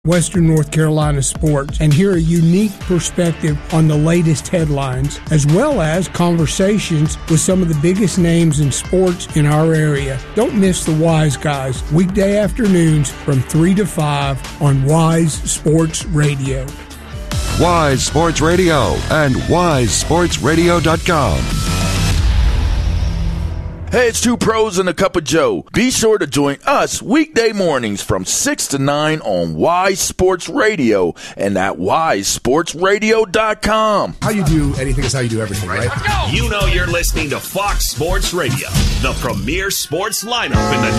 Western North Carolina sports and hear a unique perspective on the latest headlines, as well as conversations with some of the biggest names in sports in our area. Don't miss the Wise Guys, weekday afternoons from 3 to 5 on Wise Sports Radio. Wise Sports Radio and wisesportsradio.com. Hey, it's Two Pros and a Cup of Joe. Be sure to join us weekday mornings from 6 to 9 on Wise Sports Radio and at wisesportsradio.com. How you do anything is how you do everything, right? You know you're listening to Fox Sports Radio, the premier sports lineup in the